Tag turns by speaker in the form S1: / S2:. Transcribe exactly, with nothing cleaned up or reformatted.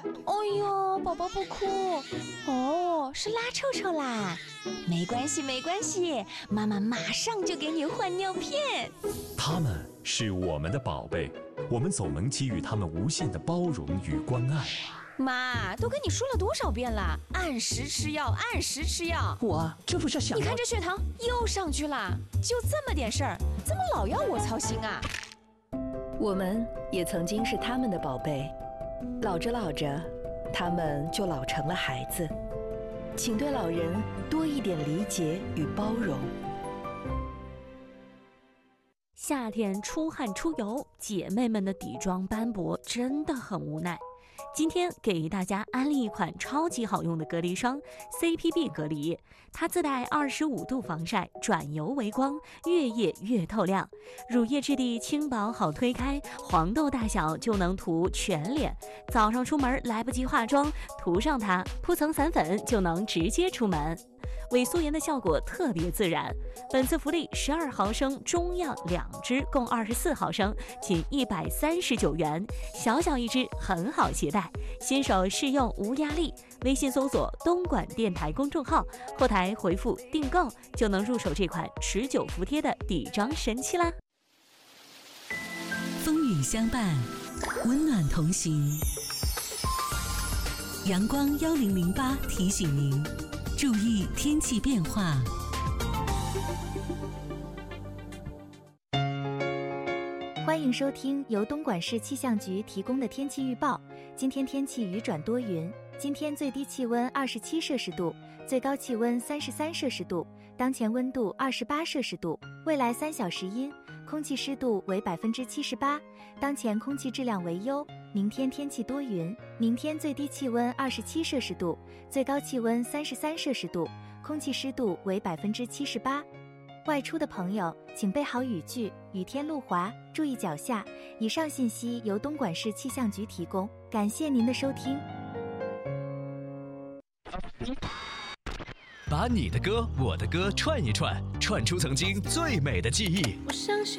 S1: 哎呦，宝宝不哭哦，是拉臭臭啦。没关系没关系，妈妈马上就给你换尿片。
S2: 他们是我们的宝贝，我们总能给予他们无限的包容与关爱。
S1: 妈，都跟你说了多少遍了，按时吃药，按时吃药。
S3: 我这不是想……
S1: 你看这血糖又上去了，就这么点事儿，怎么老要我操心啊？
S4: 我们也曾经是他们的宝贝，老着老着，他们就老成了孩子。请对老人多一点理解与包容。
S5: 夏天出汗出油，姐妹们的底妆斑驳真的很无奈。今天给大家安利一款超级好用的隔离霜 C P B 隔离，它自带二十五度防晒，转油为光，越夜越透亮。乳液质地轻薄好推开，黄豆大小就能涂全脸。早上出门来不及化妆，涂上它，铺层散粉就能直接出门。伪素颜的效果特别自然。本次福利十二毫升中样两支，共二十四毫升，仅一百三十九元，小小一支，很好携带。新手试用无压力，微信搜索东莞电台公众号，后台回复订购就能入手这款持久服帖的底妆神器啦。
S6: 风雨相伴，温暖同行。阳光幺零零八提醒您，注意天气变化。
S7: 欢迎收听由东莞市气象局提供的天气预报。今天天气雨转多云，今天最低气温二十七摄氏度，最高气温三十三摄氏度，当前温度二十八摄氏度。未来三小时阴，空气湿度为百分之七十八，当前空气质量为优。明天天气多云，明天最低气温二十七摄氏度，最高气温三十三摄氏度，空气湿度为百分之七十八。外出的朋友请备好雨具，雨天路滑，注意脚下。以上信息由东莞市气象局提供，感谢您的收听。
S8: 把你的歌我的歌串一串，串出曾经最美的记忆。
S9: 我相信